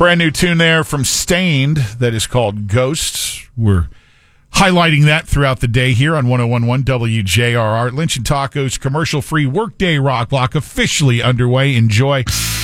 Brand new tune there from Stained that is called Ghosts. We're highlighting that throughout the day here on 101.1 WJRR. Lynch and Tacos commercial-free Workday Rock Block officially underway. Enjoy.